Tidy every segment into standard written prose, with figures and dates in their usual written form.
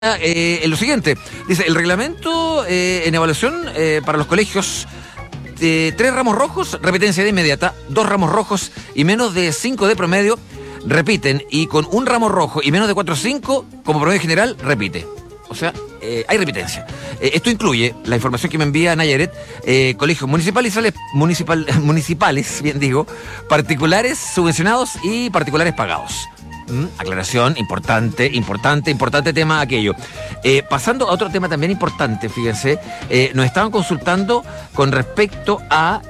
lo siguiente, dice, el reglamento en evaluación para los colegios, 3 ramos rojos, repitencia de inmediata, 2 ramos rojos y menos de 5 de promedio, repiten, y con 1 ramo rojo y menos de 4,5 como promedio general, repite. O sea, hay repitencia. Esto incluye la información que me envía Nayaret, colegios municipales, bien digo, particulares subvencionados y particulares pagados. Aclaración, importante tema aquello. Pasando a otro tema también importante, fíjense, nos estaban consultando con respecto a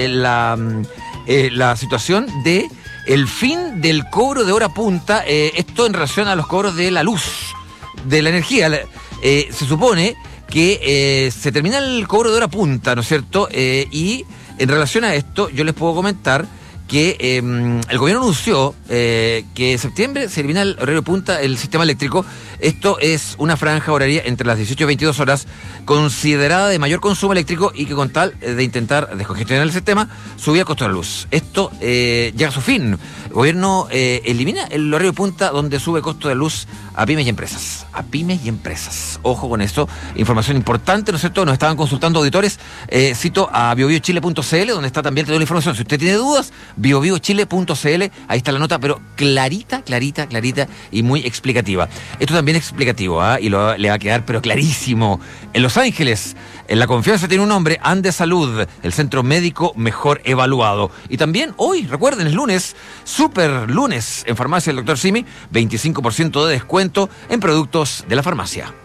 la situación de el fin del cobro de hora punta, esto en relación a los cobros de la luz, de la energía. Se supone que se termina el cobro de hora punta, ¿no es cierto? Y en relación a esto, yo les puedo comentar que el gobierno anunció que en septiembre se elimina el horario punta del sistema eléctrico. Esto es una franja horaria entre las 18 y 22 horas considerada de mayor consumo eléctrico y que con tal de intentar descongestionar el sistema subía el costo de la luz. Esto llega a su fin. El gobierno elimina el horario punta donde sube el costo de luz a pymes y empresas. A pymes y empresas. Ojo con esto. Información importante, ¿no es cierto? Nos estaban consultando auditores. Cito a biobiochile.cl, donde está también toda la información. Si usted tiene dudas, biobiochile.cl, ahí está la nota, pero clarita y muy explicativa. Esto también es explicativo, y le va a quedar pero clarísimo. En Los Ángeles, en La Confianza tiene un nombre, Andes Salud, el centro médico mejor evaluado. Y también hoy, recuerden, es lunes, super lunes, en Farmacia del Dr. Simi, 25% de descuento en productos de la farmacia.